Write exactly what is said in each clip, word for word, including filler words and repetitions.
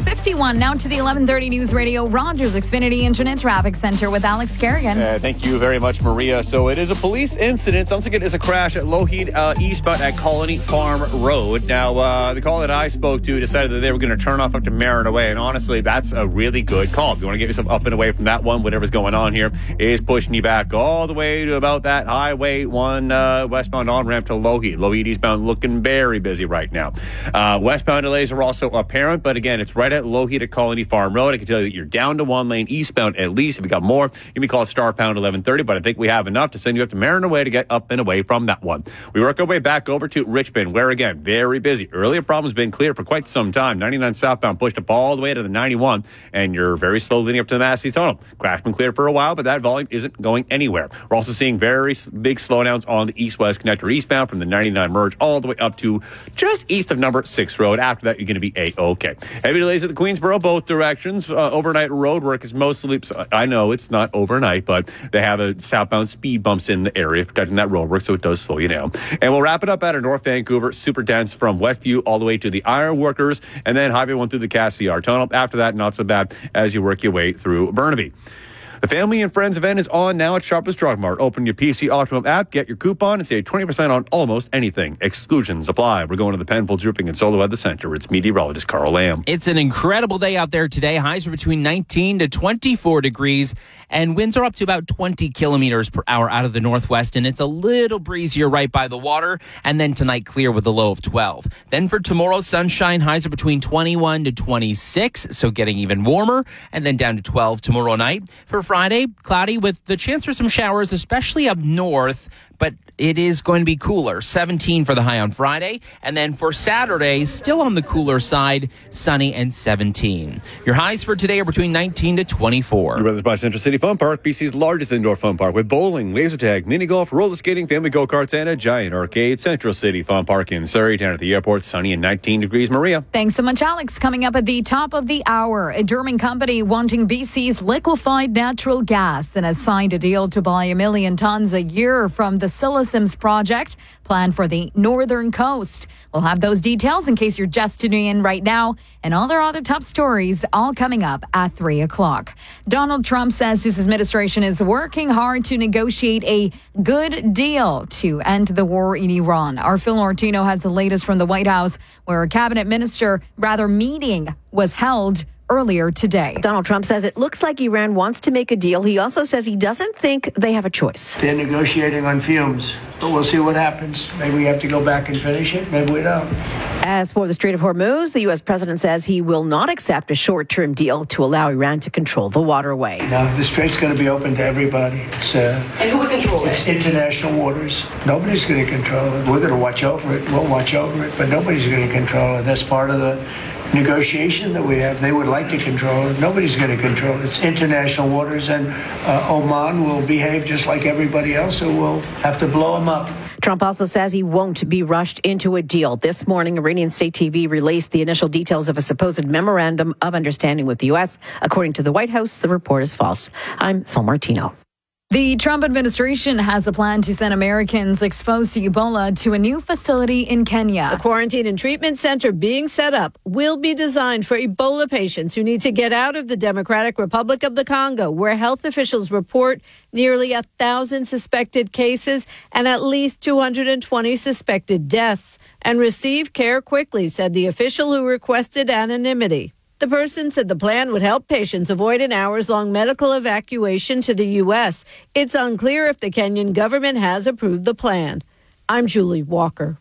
fifty-one. Now to the eleven thirty News Radio Rogers Xfinity Internet Traffic Center with Alex Kerrigan. Uh, thank you very much, Maria. So it is a police incident. Sounds like it is a crash at Lougheed uh, eastbound at Colony Farm Road. Now, uh, the call that I spoke to decided that they were going to turn off up to Marin Away, and honestly, that's a really good call. If you want to get yourself up and away from that one, whatever's going on here is pushing you back all the way to about that Highway one uh, westbound on-ramp to Lougheed. Lougheed eastbound looking very busy right now. Uh, westbound delays are also apparent, but again, it's right at Lougheed at Colony Farm Road. I can tell you that you're down to one lane eastbound at least. If you got more, you can call star pound eleven thirty, but I think we have enough to send you up to Marin Away to get up and away from that one. We work our way back over to Richmond, where again, very busy. Earlier problems been clear for quite some time. ninety-nine southbound pushed up all the way to the ninety-one, and you're very slow leading up to the Massey Tunnel. Crash been clear for a while, but that volume isn't going anywhere. We're also seeing very big slowdowns on the east-west connector eastbound from the ninety-nine merge all the way up to just east of number six road. After that, you're going to be A-OK. Heavy delays at the Queensboro, both directions. Uh, overnight road work is mostly, I know it's not overnight, but they have a southbound speed bumps in the area protecting that road work, so it does slow you down. And we'll wrap it up at our North Vancouver, super dense from Westview all the way to the Iron Workers, and then Highway one through the Cassiar Tunnel. After that, not so bad as you work your way through Burnaby. The Family and Friends event is on now at Shoppers Drug Mart. Open your P C Optimum app, get your coupon, and save twenty percent on almost anything. Exclusions apply. We're going to the Penfolds Roofing and Solar Weather Center. It's meteorologist Carl Lamb. It's an incredible day out there today. Highs are between nineteen to twenty-four degrees, and winds are up to about twenty kilometers per hour out of the northwest, and it's a little breezier right by the water. And then tonight, clear with a low of twelve. Then for tomorrow, sunshine. Highs are between twenty-one to twenty-six, so getting even warmer, and then down to twelve tomorrow night. For Friday, cloudy with the chance for some showers, especially up north, but it is going to be cooler. seventeen for the high on Friday. And then for Saturday, still on the cooler side, sunny and seventeen. Your highs for today are between nineteen to twenty-four. Your weather's by Central City Fun Park, B C's largest indoor fun park with bowling, laser tag, mini golf, roller skating, family go-karts, and a giant arcade. Central City Fun Park in Surrey, down at the airport, sunny and nineteen degrees. Maria. Thanks so much, Alex. Coming up at the top of the hour, a German company wanting B C's liquefied natural gas and has signed a deal to buy a million tons a year from the Silesims project planned for the northern coast. We'll have those details in case you're just tuning in right now, and all their other top stories all coming up at three o'clock. Donald Trump says his administration is working hard to negotiate a good deal to end the war in Iran. Our Phil Martino has the latest from the White House, where a cabinet minister, rather meeting, was held earlier today. Donald Trump says it looks like Iran wants to make a deal. He also says he doesn't think they have a choice. They're negotiating on fumes, but we'll see what happens. Maybe we have to go back and finish it. Maybe we don't. As for the Strait of Hormuz, the U S president says he will not accept a short-term deal to allow Iran to control the waterway. No, the strait's going to be open to everybody. It's uh, and who would control it's it? International waters. Nobody's going to control it. We're going to watch over it. We'll watch over it, but nobody's going to control it. That's part of the negotiation that we have. They would like to control it. Nobody's going to control it. It's international waters, and uh, Oman will behave just like everybody else, so we'll have to blow them up. Trump also says he won't be rushed into a deal. This morning, Iranian state T V released the initial details of a supposed memorandum of understanding with the U S. According to the White House, the report is false. I'm Phil Martino. The Trump administration has a plan to send Americans exposed to Ebola to a new facility in Kenya. The quarantine and treatment center being set up will be designed for Ebola patients who need to get out of the Democratic Republic of the Congo, where health officials report nearly a thousand suspected cases and at least two hundred twenty suspected deaths, and receive care quickly, said the official who requested anonymity. The person said the plan would help patients avoid an hours-long medical evacuation to the U S. It's unclear if the Kenyan government has approved the plan. I'm Julie Walker.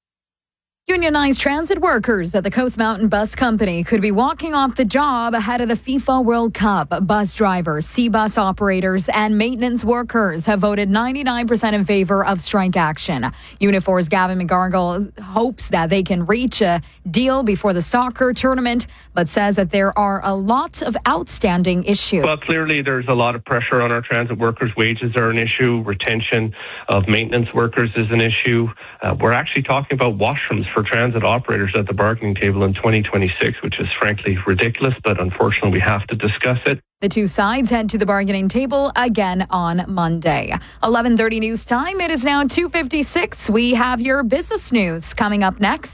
Unionized transit workers at the Coast Mountain Bus Company could be walking off the job ahead of the FIFA World Cup. Bus drivers, C-bus operators, and maintenance workers have voted ninety-nine percent in favor of strike action. Unifor's Gavin McGargle hopes that they can reach a deal before the soccer tournament, but says that there are a lot of outstanding issues. Well, clearly there's a lot of pressure on our transit workers. Wages are an issue. Retention of maintenance workers is an issue. Uh, we're actually talking about washrooms for transit operators at the bargaining table in twenty twenty-six, which is frankly ridiculous, but unfortunately we have to discuss it. The two sides head to the bargaining table again on Monday. eleven thirty news time. It is now two fifty-six. We have your business news coming up next.